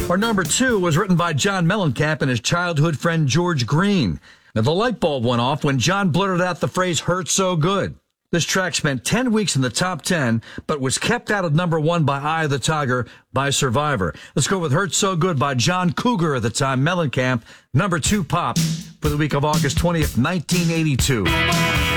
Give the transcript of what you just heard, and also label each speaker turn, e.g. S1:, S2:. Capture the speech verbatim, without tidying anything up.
S1: Our number two was written by John Mellencamp and his childhood friend George Green. Now, the light bulb went off when John blurted out the phrase, "hurt so good." This track spent ten weeks in the top ten, but was kept out of number one by Eye of the Tiger by Survivor. Let's go with Hurt So Good by John Cougar at the time, Mellencamp, number two pop for the week of August twentieth, nineteen eighty-two.